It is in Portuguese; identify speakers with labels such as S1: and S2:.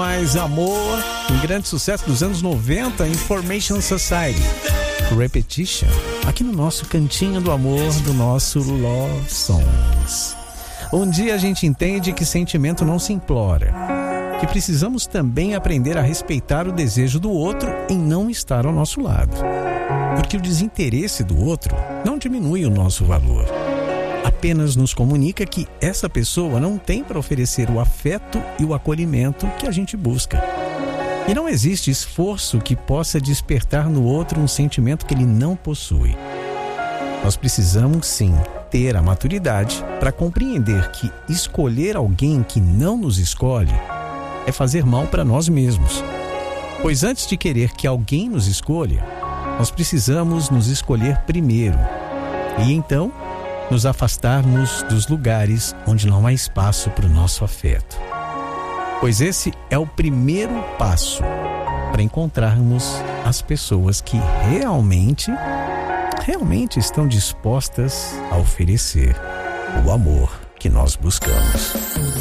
S1: Mais Amor, um grande sucesso dos anos 90, Information Society. Repetition, aqui no nosso cantinho do amor, do nosso Love Songs. Um dia a gente entende que sentimento não se implora, que precisamos também aprender a respeitar o desejo do outro em não estar ao nosso lado. Porque o desinteresse do outro não diminui o nosso valor. Apenas nos comunica que essa pessoa não tem para oferecer o afeto e o acolhimento que a gente busca. E não existe esforço que possa despertar no outro um sentimento que ele não possui. Nós precisamos, sim, ter a maturidade para compreender que escolher alguém que não nos escolhe é fazer mal para nós mesmos. Pois antes de querer que alguém nos escolha, nós precisamos nos escolher primeiro. E então, nos afastarmos dos lugares onde não há espaço para o nosso afeto. Pois esse é o primeiro passo para encontrarmos as pessoas que realmente estão dispostas a oferecer o amor que nós buscamos.